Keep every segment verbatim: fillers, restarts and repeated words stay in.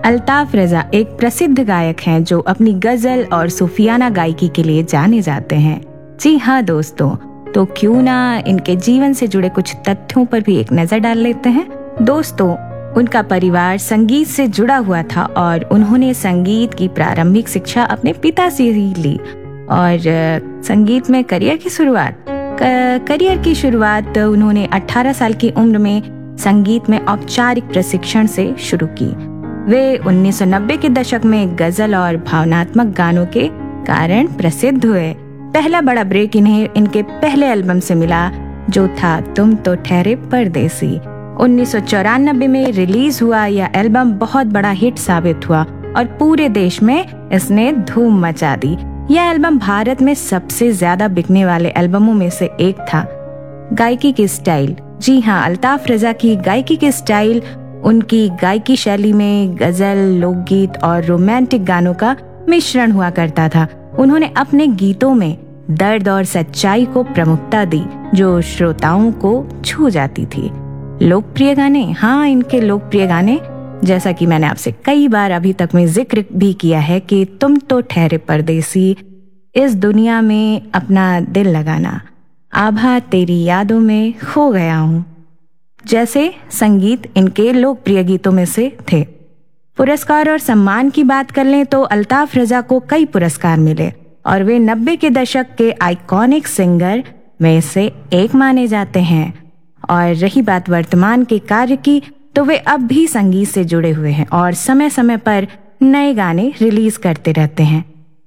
अल्ताफ रजा एक प्रसिद्ध गायक हैं जो अपनी गजल और सूफियाना गायकी के लिए जाने जाते हैं। जी हाँ दोस्तों, तो क्यों ना इनके जीवन से जुड़े कुछ तथ्यों पर भी एक नजर डाल लेते हैं। दोस्तों, उनका परिवार संगीत से जुड़ा हुआ था और उन्होंने संगीत की प्रारंभिक शिक्षा अपने पिता से ही ली और संगीत में करियर की शुरुआत करियर की शुरुआत उन्होंने अठारह साल की उम्र में संगीत में औपचारिक प्रशिक्षण से शुरू की। वे उन्नीस सौ नब्बे के दशक में गजल और भावनात्मक गानों के कारण प्रसिद्ध हुए। पहला बड़ा ब्रेक इन्हें इनके पहले एल्बम से मिला जो था तुम तो ठहरे परदेसी। उन्नीस सौ चौरानबे में रिलीज हुआ यह एल्बम बहुत बड़ा हिट साबित हुआ और पूरे देश में इसने धूम मचा दी। यह एल्बम भारत में सबसे ज्यादा बिकने वाले एल्बमों में से एक था। गायकी की स्टाइल, जी हाँ, अल्ताफ रजा की गायकी की स्टाइल उनकी गायकी शैली में गजल, लोकगीत और रोमांटिक गानों का मिश्रण हुआ करता था। उन्होंने अपने गीतों में दर्द और सच्चाई को प्रमुखता दी जो श्रोताओं को छू जाती थी। लोकप्रिय गाने, हाँ, इनके लोकप्रिय गाने जैसा कि मैंने आपसे कई बार अभी तक में जिक्र भी किया है कि तुम तो ठहरे परदेसी, इस दुनिया में अपना दिल लगाना, आभा तेरी यादों में खो गया हूँ जैसे संगीत इनके लोकप्रिय गीतों में से थे। पुरस्कार और सम्मान की बात कर लें तो अल्ताफ रजा को कई पुरस्कार मिले और वे नब्बे के दशक के आइकॉनिक सिंगर में से एक माने जाते हैं। और रही बात वर्तमान के कार्य की तो वे अब भी संगीत से जुड़े हुए हैं और समय समय पर नए गाने रिलीज करते रहते हैं।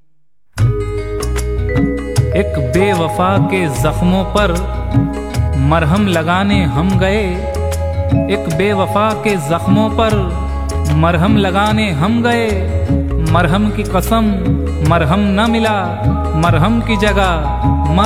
एक बेवफा के जख्मों पर मरहम लगाने हम गए, एक बेवफा के जख्मों पर मरहम लगाने हम गए, मरहम की कसम मरहम न मिला, मरहम की जगह